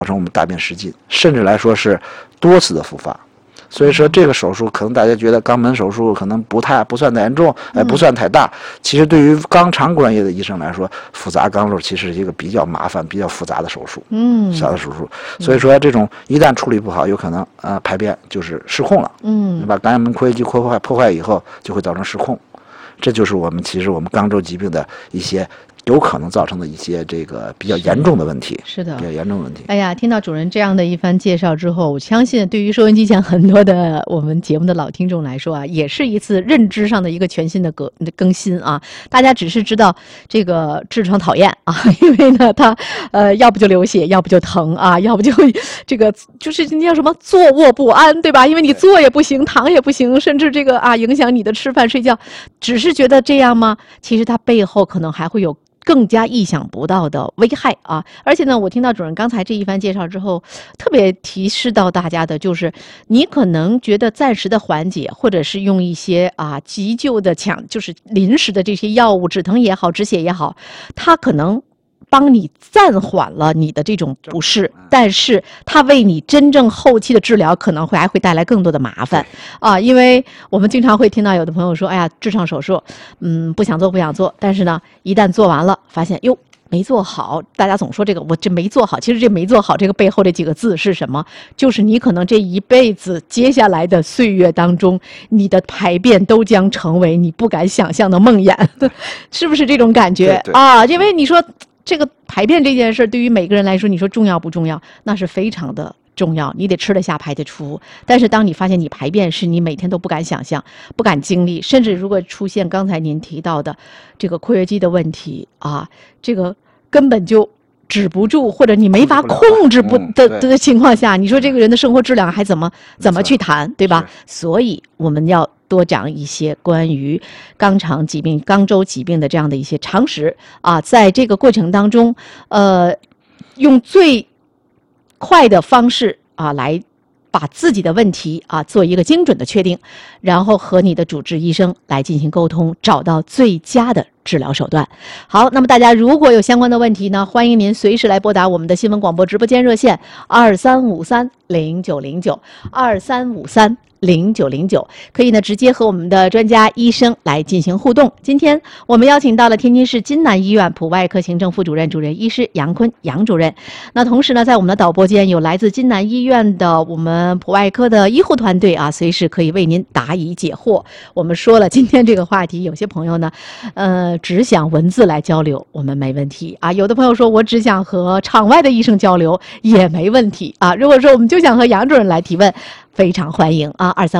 成我们大便失禁，甚至来说是多次的复发。所以说这个手术可能大家觉得肛门手术可能不算太严重，不算太大。其实对于肛肠专业的医生来说，复杂肛瘘其实是一个比较麻烦、比较复杂的手术，小的手术。所以说这种一旦处理不好，有可能排便就是失控了，把肛门括约肌破坏以后，就会造成失控。这就是其实我们肛周疾病的一些有可能造成的一些这个比较严重的问题。 是的， 比较严重的问题。 哎呀，听到主任这样的一番介绍之后，我相信对于收音机前很多的我们节目的老听众来说啊，也是一次认知上的一个全新的更新啊。大家只是知道这个痔疮讨厌啊，因为呢它要不就流血，要不就疼啊，要不就这个就是那叫什么坐卧不安，对吧？因为你坐也不行，躺也不行，甚至这个影响你的吃饭睡觉。只是觉得这样吗？其实它背后可能还会有更加意想不到的危害啊！而且呢，我听到主任刚才这一番介绍之后，特别提示到大家的就是，你可能觉得暂时的缓解，或者是用一些急救的就是临时的这些药物，止疼也好，止血也好，它可能帮你暂缓了你的这种不适，但是它为你真正后期的治疗可能还会带来更多的麻烦啊！因为我们经常会听到有的朋友说，哎呀，痔疮手术，不想做，但是呢，一旦做完了，发现哟没做好，大家总说这个我这没做好，其实这没做好这个背后这几个字是什么？就是你可能这一辈子接下来的岁月当中，你的排便都将成为你不敢想象的梦魇，是不是这种感觉？ 对啊？因为你说这个排便这件事对于每个人来说，你说重要不重要？那是非常的重要，你得吃得下排得出。但是当你发现你排便是你每天都不敢想象、不敢经历，甚至如果出现刚才您提到的这个括约肌的问题啊，这个根本就止不住，或者你没法控制的情况下，你说这个人的生活质量还怎么去谈，对吧？所以我们要多讲一些关于肛肠疾病、肛周疾病的这样的一些常识啊，在这个过程当中，用最快的方式来把自己的问题做一个精准的确定，然后和你的主治医生来进行沟通，找到最佳的治疗手段。好，那么大家如果有相关的问题呢，欢迎您随时来拨打我们的新闻广播直播间热线23530909，23530909，可以呢直接和我们的专家医生来进行互动。今天我们邀请到了天津市金南医院普外科行政副主任、主任医师杨坤杨主任。那同时呢，在我们的导播间有来自金南医院的我们普外科的医护团队随时可以为您答疑解惑。我们说了，今天这个话题，有些朋友呢，只想文字来交流，我们没问题有的朋友说我只想和场外的医生交流，也没问题如果说我们就想和杨主任来提问，非常欢迎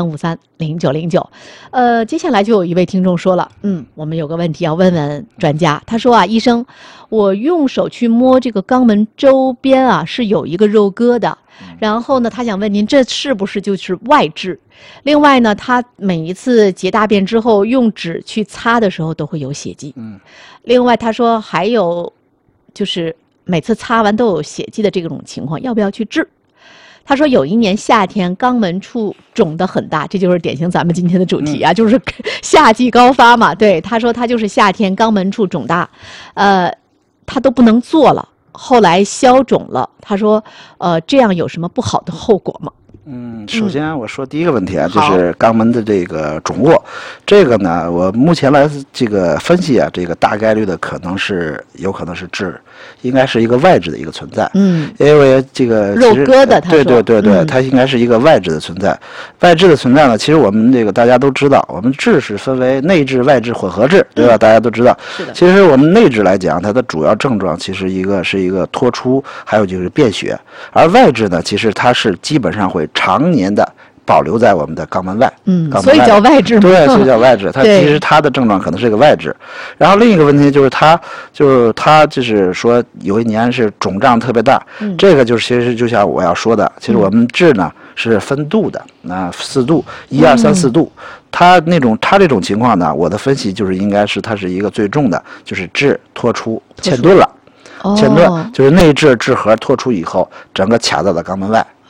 23530909。接下来就有一位听众说了，我们有个问题要问问专家。他说医生，我用手去摸这个肛门周边是有一个肉疙瘩，然后呢，他想问您，这是不是就是外痔？另外呢，他每一次结大便之后用纸去擦的时候都会有血迹。另外他说还有就是每次擦完都有血迹的这种情况，要不要去治？他说有一年夏天肛门处肿得很大，这就是典型咱们今天的主题就是夏季高发嘛。对，他说他就是夏天肛门处肿大，他都不能做了，后来消肿了。他说这样有什么不好的后果吗？ 首先我说第一个问题就是肛门的这个肿窝，这个呢，我目前来这个分析这个大概率的有可能是痔，应该是一个外痔的一个存在。因为这个肉疙瘩， 对，它应该是一个外痔的存在。外痔的存在呢，其实我们这个大家都知道，我们痔是分为内痔、外痔、混合痔，对吧？大家都知道。 是的。 其实我们内痔来讲，它的主要症状其实是一个脱出，还有就是便血。而外痔呢，其实它是基本上会常年的保留在我们的肛门外， 所以叫外痔。 对，所以叫外痔。它其实它的症状可能是个外痔。然后另一个问题就是它就是说有一年是肿胀特别大，这个就是其实就像我要说的，其实我们痔呢是分度的，4度，1、2、3、4度。它这种情况呢，我的分析就是应该是它是一个最重的，就是痔脱出嵌顿了。嵌顿就是内痔核脱出以后，整个卡到了肛门外，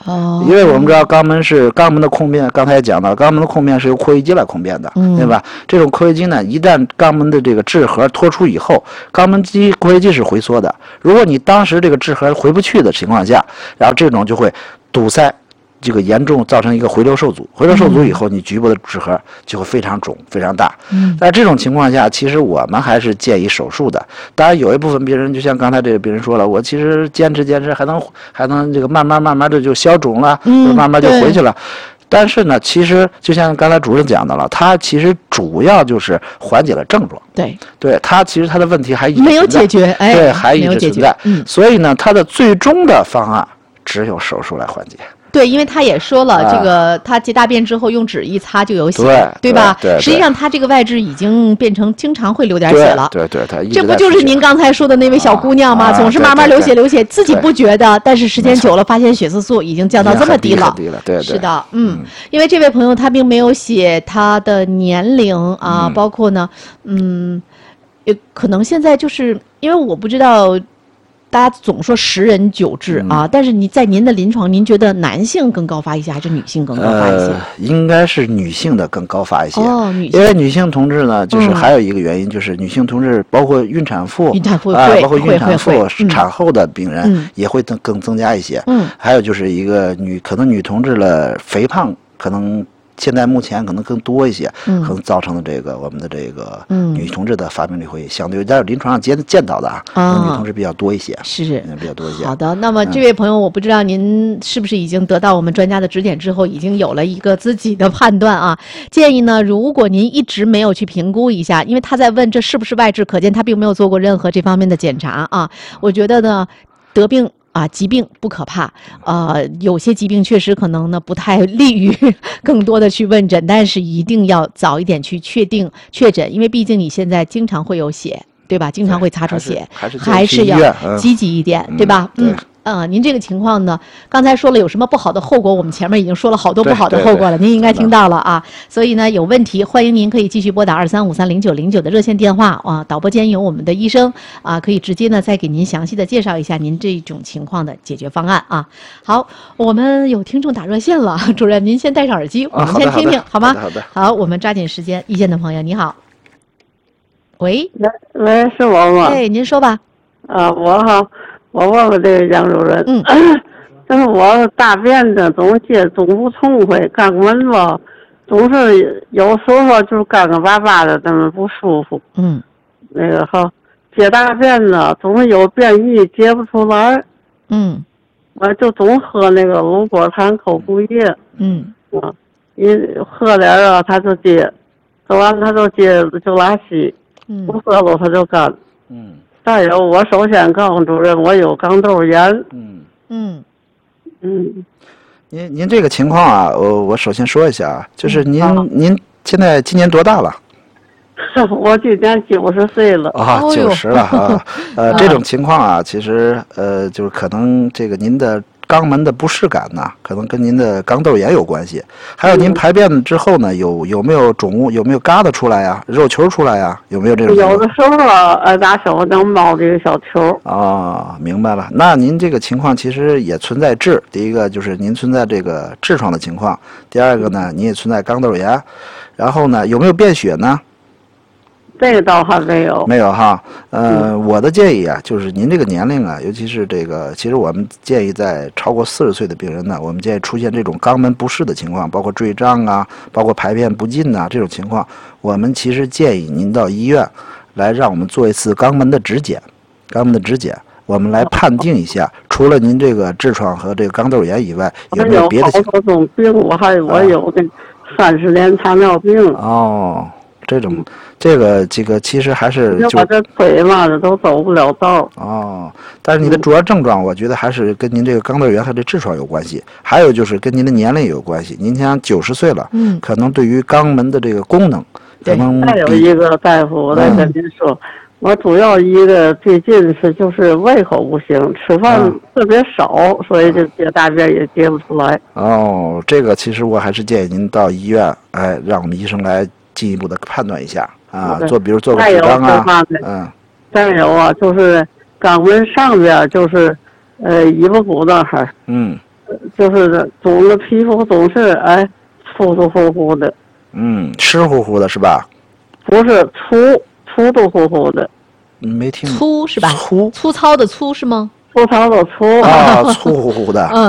哦， 因为我们知道肛门的控便，刚才也讲到，肛门的控便是由括约肌来控便的，对吧？这种括约肌呢，一旦肛门的这个质核脱出以后，括约肌是回缩的。如果你当时这个质核回不去的情况下，然后这种就会堵塞。这个严重造成一个回流受阻，回流受阻以后，你局部的质核就会非常肿、非常大。在这种情况下，其实我们还是建议手术的。当然，有一部分病人，就像刚才这个病人说了，我其实坚持，还能这个慢慢的就消肿了，慢慢就回去了。但是呢，其实就像刚才主任讲的了，它其实主要就是缓解了症状。对，它其实它的问题还一直没有解决， 对，还一直存在。所以呢，它的最终的方案只有手术来缓解。 对，因为他也说了，这个他解大便之后用纸一擦就有血，对吧？实际上他这个外痔已经变成经常会流点血了。 对， 这不就是您刚才说的那位小姑娘吗？总是慢慢流血，自己不觉得，但是时间久了，发现血色素已经降到这么低了。 对， 是的，因为这位朋友他并没有写他的年龄啊，包括呢，可能现在就是因为我不知道。大家总说10人9痔啊，但是在您的临床，您觉得男性更高发一些，还是女性更高发一些？ 应该是女性的更高发一些。 女性， 因为女性同志呢，就是还有一个原因，就是女性同志包括孕产妇包括孕产妇、产后的病人也会更增加一些。还有就是可能女同志的肥胖可能。现在目前可能更多一些，可能造成的这个我们的这个女同志的发病率会相对在临床上见到的女同志比较多一些， 是比较多一些。 好的，那么这位朋友，我不知道您是不是已经得到我们专家的指点之后，已经有了一个自己的判断啊？建议呢，如果您一直没有去评估一下，因为他在问这是不是外痔，可见他并没有做过任何这方面的检查啊。我觉得呢，得病。疾病不可怕，有些疾病确实可能呢不太利于更多的去问诊，但是一定要早一点去确诊，因为毕竟你现在经常会有血，对吧？经常会擦出血，还是要积极一点，对吧？您这个情况呢，刚才说了有什么不好的后果，我们前面已经说了好多不好的后果了，您应该听到了啊。所以呢，有问题欢迎您可以继续拨打23530909的热线电话啊，导播间有我们的医生啊，可以直接呢再给您详细的介绍一下您这种情况的解决方案啊。好，我们有听众打热线了，主任您先戴上耳机，我们先听听好吗？好，我们抓紧时间，一线的朋友你好，喂， 是我吗？ 您说吧。 我问问这个杨主任，就是我大便的总不痛快，肛门吧，总是有时候就是干干巴巴的，那么不舒服。那个解大便呢，总是有便意，解不出来。我就总喝那个芦果糖口服液。一喝点啊，他就解，喝完他就解就拉稀，不喝了他就干。再有，我首先告诉主任，我有肛窦炎。 您这个情况啊，我首先说一下啊，就是您现在今年多大了？ 我今年90岁了。 90了啊。这种情况啊，其实就是可能这个您的肛门的不适感呢，可能跟您的肛窦炎有关系。还有您排便之后呢，有没有肿物，有没有疙瘩出来呀，肉球出来呀，有没有这种？ 有的时候打手能冒这个小球。 明白了。那您这个情况其实也存在痔，第一个就是您存在这个痔疮的情况，第二个呢，你也存在肛窦炎，然后呢，有没有便血呢？ 这个倒还没有。 没有哈。我的建议啊，就是您这个年龄啊，尤其是这个，其实我们建议在超过40岁的病人呢，我们建议出现这种肛门不适的情况，包括坠胀啊，包括排便不尽啊这种情况，我们其实建议您到医院来，让我们做一次肛门的指检，我们来判定一下，除了您这个痔疮和这个肛窦炎以外，有没有别的情况？ 我有好多种病，我有那30年糖尿病。 这个其实还是就我这腿嘛的都走不了道。 但是你的主要症状，我觉得还是跟您这个肛窦炎和这痔疮有关系，还有就是跟您的年龄也有关系。您想90岁了，可能对于肛门的这个功能，可能再有一个大夫，我再跟您说，我主要一个最近就是胃口不行，吃饭特别少，所以这解大便也解不出来。 这个其实我还是建议您到医院，让我们医生来进一步的判断一下啊，比如做个直肛啊。 再有啊，就是肛门上边就是尾巴骨那儿， 就是总的皮肤总是粗粗乎乎的。 湿乎乎的是吧？ 不是粗度乎乎的。 没听粗是吧？ 粗粗糙的粗是吗？ 粗糙的粗粗乎乎的。